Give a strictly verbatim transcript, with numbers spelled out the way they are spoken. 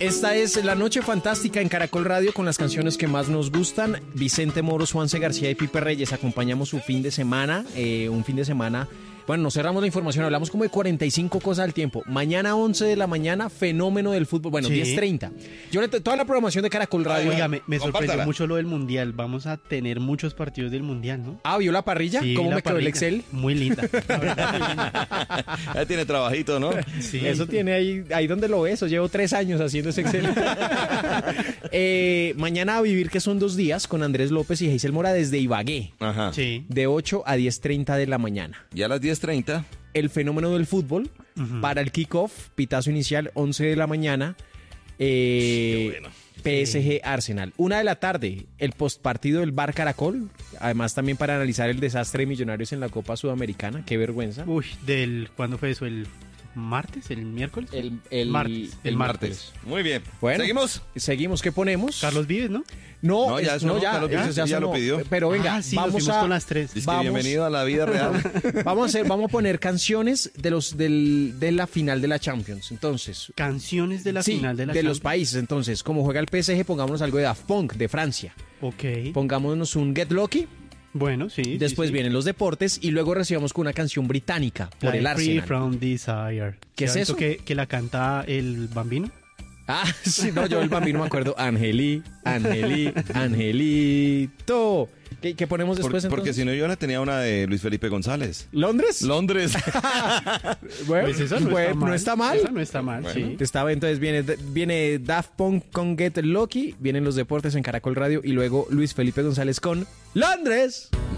Esta es La Noche Fantástica en Caracol Radio con las canciones que más nos gustan. Vicente Moros, Juanse García y Pipe Reyes. Acompañamos su fin de semana, eh, un fin de semana... Bueno, nos cerramos la información, hablamos como de cuarenta y cinco cosas al tiempo. Mañana once de la mañana, fenómeno del fútbol, bueno, Sí. diez treinta. Yo le toda la programación de Caracol Radio. Oiga, me, me sorprendió Compártala. mucho lo del Mundial. Vamos a tener muchos partidos del Mundial, ¿no? Ah, ¿vio la parrilla? Sí, ¿Cómo la me quedó el parrilla. Excel? Muy linda. La verdad, muy linda. Ya tiene trabajito, ¿no? Sí. Eso tiene ahí, ahí donde lo ves, llevo tres años haciendo ese Excel. eh, mañana a vivir, que son dos días, con Andrés López y Geisel Mora desde Ibagué, Ajá. Sí. de ocho a diez treinta de la mañana. Y a las diez treinta. El fenómeno del fútbol, Ujú. para el kickoff, pitazo inicial, once de la mañana, eh, Qué bueno. P S G Arsenal. Una de la tarde, el postpartido del Bar Caracol, además también para analizar el desastre de Millonarios en la Copa Sudamericana, qué vergüenza. Uy, del ¿cuándo fue eso? ¿El martes? ¿El miércoles? El, el- martes. el martes. Muy bien. Bueno, ¿Seguimos? Seguimos, ¿qué ponemos? Carlos Vives, ¿no? No, No, ya es- sonó, no, ya, Carlos ya, Vives ya ya lo sonó. pidió. Pero venga, Ah, sí, nos vamos fuimos a con las tres. Dice que vamos- bienvenido a la vida real. Vamos a hacer, vamos a poner canciones de los del, de la final de la Champions. Entonces, Canciones de la sí, final de la los Champions. países. Entonces, como juega el P S G, pongámonos algo de Daft Punk de Francia. Ok. Pongámonos un Get Lucky. Bueno, sí. Después sí, sí. vienen los deportes y luego recibamos con una canción británica por La el de Free Arsenal. from Desire. ¿Qué es ¿Ya eso? visto Que, que la canta el Bambino. Ah, sí, no, yo el Bambino me acuerdo. Angeli, Angeli, Angelito. ¿Qué, qué ponemos Por- después porque entonces? si no, yo la tenía una de Luis Felipe González. ¿Londres? Londres. Bueno, Pues eso no, bueno, está mal. no está mal. Eso no está mal, Bueno. sí. Estaba, entonces viene, viene Daft Punk con Get Lucky, vienen los deportes en Caracol Radio y luego Luis Felipe González con Londres.